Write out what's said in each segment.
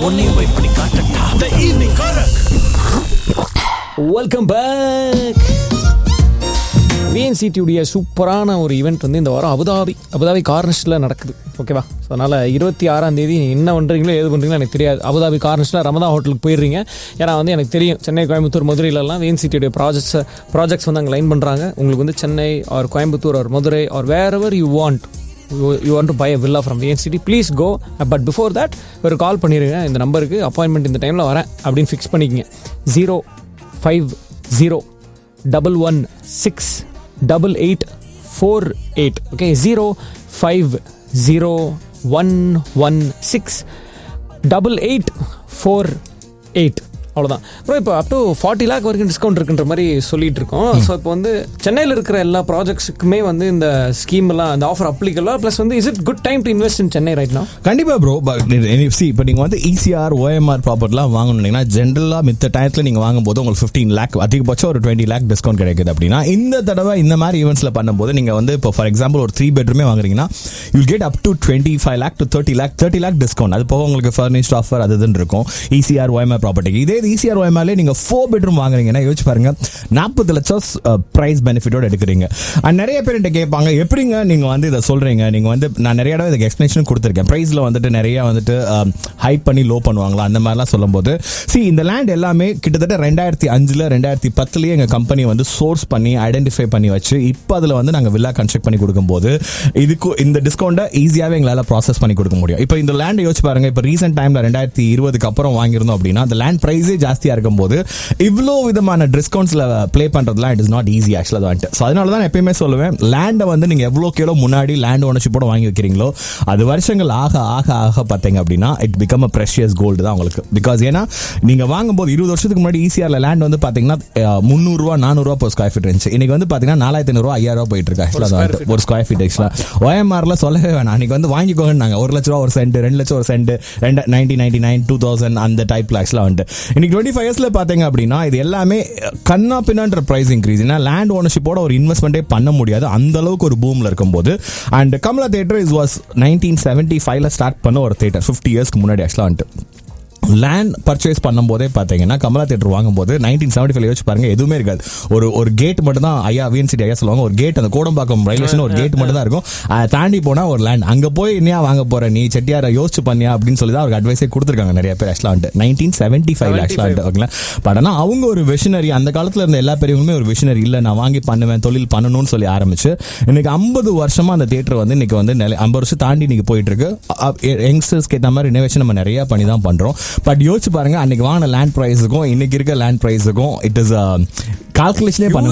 உன்னையும் போய் பண்ணி காட்டட்டா. The evening Karak. Welcome back. VNCT உடைய சூப்பரான ஒரு ஈவெண்ட் வந்து இந்த வாரம் அபுதாபி கார்னிஷில் நடக்குது. ஓகேவா? ஸோ அதனால் 26ஆம் தேதி என்ன பண்ணுறீங்களோ ஏது பண்ணுறீங்களோ எனக்கு தெரியாது. அபுதாபி கார்னிஷில் ரமதா ஹோட்டலுக்கு போயிடுறீங்க. ஏன்னா வந்து எனக்கு தெரியும் சென்னை, கோயம்புத்தூர், மதுரையிலலாம் VNCT உடைய ப்ராஜெக்ட்ஸ் வந்து அங்கே லைன் பண்ணுறாங்க. உங்களுக்கு வந்து Chennai R Coimbatore R Madurai R வேரெவர் you want to buy a villa from VNCT, please go. But before that ஒரு கால் பண்ணிடுங்க இந்த நம்பருக்கு. அப்பாயின்மெண்ட் இந்த டைமில் வரேன் அப்படின்னு ஃபிக்ஸ் பண்ணிக்கங்க. 05011688848. ஓகே, 05011688848. அவ்வளோதான் ப்ரோ. இப்போ அப் டு 40 lakh வரைக்கும் டிஸ்கவுண்ட் இருக்குன்ற மாதிரி சொல்லிட்டு இருக்கோம். ஸோ இப்போ வந்து சென்னையில் இருக்கிற எல்லா ப்ராஜெக்ட்ஸுக்குமே வந்து இந்த ஸ்கீம் எல்லாம் இந்த ஆஃபர் அப்ளிகபிளா? ப்ளஸ் வந்து is it good time to invest in Chennai right now? கண்டிப்பா ப்ரோ. இப்போ நீங்கள் வந்து ECR OMR ப்ராப்பர்ட்டிலாம் வாங்கணும்னா ஜென்ரலாக மித்த டயத்தில் நீங்கள் வாங்கும்போது உங்களுக்கு 15 lakh அதிகபட்சம் ஒரு 20 lakh டிஸ்கவுண்ட் கிடைக்குது. அப்படின்னா இந்த தடவை இந்த மாதிரி ஈவெண்ட்ஸில் பண்ணும்போது நீங்கள் வந்து இப்போ ஃபார் எக்ஸாம்பிள் ஒரு 3 bedroom வாங்குறீங்கன்னா you get up to 25 lakh to 30 lakh discount. அது போக உங்களுக்கு ஃபர்னிஷ்ட் ஆஃபர் அது இதுன்னு இருக்கும் ECR OMR ப்ராப்பர்ட்டிக்கு. இதே ECR OMR நீங்க 4 bedroom வாங்குறீங்கன்னா யோசிச்சு பாருங்க, 40 லட்சம் பிரைஸ் பெனிஃபிட்டோட எடுக்கிறீங்க. அண்ட் நிறைய பேர் கேட்பாங்க, எப்படிங்க நீங்க வந்து இதை சொல்றீங்க? நீங்க வந்து நான் நிறைய தடவை இதுக்கு எக்ஸ்பிளேஷன் கொடுத்துருக்கேன். பிரைஸ்ல வந்துட்டு நிறைய வந்துட்டு ஹைப் பண்ணி லோ பண்ணுவாங்களா அந்த மாதிரிலாம் சொல்லும்போது, இந்த லேண்ட் எல்லாமே கிட்டத்தட்ட 2005 2010 எங்க கம்பெனி வந்து சோர்ஸ் பண்ணி ஐடென்டிஃபை பண்ணி வச்சு இப்போ அதுல வந்து நாங்க வில்லா கன்ஸ்ட்ரக்ட் பண்ணி கொடுக்கும்போது இதுக்கு இந்த டிஸ்கவுண்ட்டை ஈஸியாவே எங்களால ப்ராசஸ் பண்ணி கொடுக்க முடியும். இப்போ இந்த லேண்ட் யோசிச்சு பாருங்க, இப்போ ரீசென்ட் டைம்ல 2020 அப்புறம் வாங்கியிருந்தோம் அப்படின்னா அந்த லேண்ட் பிரைஸே ஜாஸ்தியா இருக்கும்போது இவ்வளோ விதமான டிஸ்கவுண்ட்ஸ்ல play பண்றதுலாம் it is not easy ஆக்சுவலா வந்துட்டு. ஸோ அதனால தான் எப்பயுமே சொல்லுவேன், லேண்டை வந்து நீங்க எவ்வளோ கிலோ முன்னாடி லேண்ட் ஓனர்ஷிப்போட வாங்கி வைக்கிறீங்களோ அது வருஷங்கள் ஆக ஆக ஆக பார்த்தீங்க அப்படின்னா it become a precious gold தான் உங்களுக்கு. பிகாஸ் ஏன்னா நீங்க வாங்கும்போது 20 வருஷத்துக்கு முன்னாடி ECRல லேண்ட் வந்து பாத்தீங்கன்னா 300 400 per square feet இருந்துச்சு. இன்னைக்கு வந்து பாத்தீங்கன்னா 4500 5000 போயிட்டு இருக்கு ஆக்சுவலா ஒரு ஸ்கொயர் ஃபீட். ஆக்சுவலா OMRல சொல்லவே வேணாம், அன்னைக்கு வந்து வாங்கிக்கோங்க 1 லட்ச ரூபா ஒரு சென்ட், 2 லட்சம் ஒரு சென்ட், 1999 2000 அந்த டைப்ல ஆக்சுவலா வந்து இன்னைக்கு 25 yearsல பாத்தீங்க அப்படின்னா இது எல்லாமே கண்ணா பின்னான்ற பிரைஸ் இன்க்ரீஸ். ஏன்னா லேண்ட் ஓனர்ஷிப்போட ஒரு இன்வெஸ்ட்மெண்டே பண்ண முடியாது அந்த அளவுக்கு ஒரு பூம்ல இருக்கும்போது. And Kamala theatre is was 1975ல start பண்ண ஒரு தியேட்டர் 50 yearsக்கு முன்னாடி ஆக்சுவலா வந்துட்டு. லேண்ட் பர்ச்சேஸ் பண்ணும்போதே பார்த்தீங்கன்னா கமலா தியேட்டர் வாங்கும்போது 1975 யோசிச்சு பாருங்க, எதுவுமே இருக்காது. ஒரு கேட் மட்டும் தான் VNCT சொல்லுவாங்க, ஒரு கேட் அந்த கோடம்பாக்கம் ரயில்வே ஸ்டேஷன் ஒரு கேட் மட்டும் தான் இருக்கும். தாண்டி போனா ஒரு லேண்ட். அங்க போய் என்ன வாங்க போற நீ செட்டியார யோசிச்சு பண்ணியா அப்படின்னு சொல்லி தான் அவருக்கு அட்வைஸே கொடுத்துருக்காங்க நிறைய பேர் ஆக்சுவலா. 1975 ஆக்சுவலா. பட் ஆனால் அவங்க ஒரு விஷனரி, அந்த காலத்துல இருந்த எல்லா பெரியவங்களுமே ஒரு விஷனரி. இல்ல நான் வாங்கி பண்ணுவேன், தொழில் பண்ணணும்னு சொல்லி ஆரம்பிச்சு இன்னைக்கு 50 வருஷமா அந்த தியேட்டர் வந்து இன்னைக்கு வந்து 50 வருஷம் தாண்டி இன்னைக்கு போயிட்டு இருக்கு. யங்ஸ்டர்ஸ்க்கு ஏற்ற மாதிரி ரினோவேஷன் நம்ம நிறைய பண்ணி தான் பண்றோம். பட் யோசிச்சு பாருங்க, அன்னைக்கு வாங்கின லேண்ட் பிரைஸுக்கும் இன்னைக்கு இருக்க லேண்ட் பிரைஸுக்கும் இட் இஸ் கால்குலேஷனே பண்ண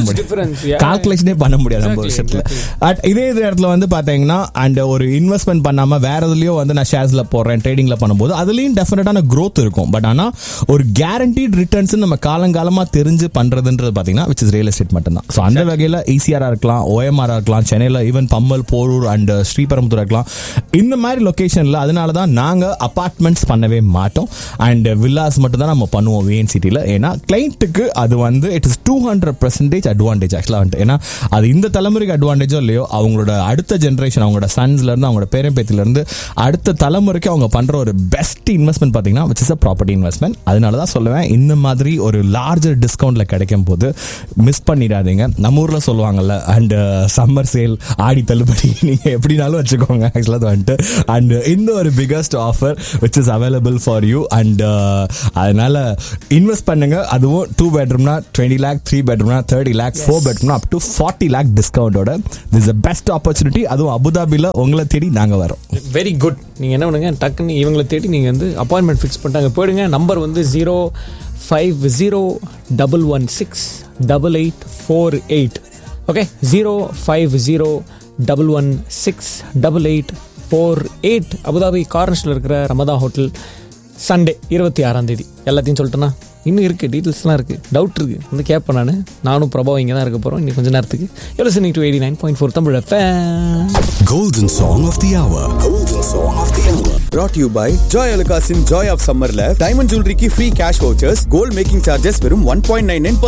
முடியாது 50 வருஷத்துல. இதே இடத்துல வந்து பாத்தீங்கன்னா அண்ட் ஒரு இன்வெஸ்ட்மெண்ட் பண்ணாம வேற எதுலயோ வந்து நான் ஷேர்ஸ்ல போடுறேன், ட்ரேடிங்ல பண்ணும்போது அதுலயும் டெஃபினட்டான growth இருக்கும். பட் ஆனா ஒரு கேரண்டீட் ரிட்டர்ன்ஸ் நம்ம காலங்காலமா தெரிஞ்சு பண்றதுன்றது பாத்தீங்கன்னா which is ரியல் எஸ்டேட் மட்டும் தான். சோ அந்த வகையில ECR இருக்கலாம், OMR இருக்கலாம், சென்னையில ஈவன் பம்மல், போரூர் அண்ட் ஸ்ரீபெரும்புத்தூர் இருக்கலாம். இந்த மாதிரி லொகேஷன்ல அதனால தான் நாங்க அபார்ட்மெண்ட்ஸ் பண்ணவே மாட்டோம் அண்ட் வில்லாஸ் மட்டும் தான் நம்ம பண்ணுவோம் VNCTல. ஏன்னா கிளைண்ட்டுக்கு அது வந்து இட் இஸ் 200% அட்வான்டேஜ் ஆக்சுவலா வந்துட்டு. ஏன்னா அது இந்த தலைமுறைக்கு அட்வான்டேஜோ இல்லையோ அவங்களோட அடுத்த ஜென்ரேஷன், அவங்களோட சன்ஸ்ல இருந்து அவங்களோட பேரம்பேத்தில இருந்து அடுத்த தலைமுறைக்கு அவங்க பண்ற ஒரு பெஸ்ட் இன்வெஸ்ட்மெண்ட் பாத்தீங்கன்னா which is a property investment. அதனால தான் சொல்லுவேன், இந்த மாதிரி ஒரு லார்ஜர் டிஸ்கவுண்ட்ல கிடைக்கும் போது மிஸ் பண்ணிடாதீங்க. நம்ம ஊர்ல சொல்லுவாங்கல்ல அண்ட் சம்மர் சேல், ஆடி தள்ளுபடி, நீங்க எப்படினாலும் வச்சுக்கோங்க ஆக்சுவலா வந்துட்டு. அண்ட் இந்த ஒரு biggest offer which is available for you. And அதனால இன்வெஸ்ட் பண்ணுங்க. அதுவும் 2 bedroomனா 20 lakh, 3 bedroomனா 30 lakh, 4 bedroomனா up to 40 lakh டிஸ்கவுண்டோட. This is the best opportunity. அதுவும் அபுதாபில உங்களை தேடி நாங்க வரோம். Very good. நீங்க என்ன பண்ணுங்க, டக்குன்னு இவங்களை தேடி நீங்க வந்து அப்பாயின்மெண்ட் ஃபிக்ஸ் பண்ணிட்டாங்க போயிடுங்க. நம்பர் வந்து 05011688848. ஓகே, 05011688848. அபுதாபி கார்னிஷில் இருக்கிற ரமதா ஹோட்டல். சண்டே 26ஆம் தேதி. எல்லாத்தையும் சொல்லிட்டேன்னா இன்னும் இருக்குது, டீட்டெயில்ஸ்லாம் இருக்குது, டவுட் இருக்குது வந்து கேட்பேன். நானும் பிரபாவம் இங்கே தான் இருக்க போகிறோம் இன்னும் கொஞ்சம் நேரத்துக்கு. You're listening to 89.4 Tamil FM. Golden Song of the Hour. Golden Song of the Hour. Brought to you by Joy Alukasin Joy of Summerல diamond ஜுவல்லரிக்கு free cash vouchers, gold making charges வெறும் 1.99%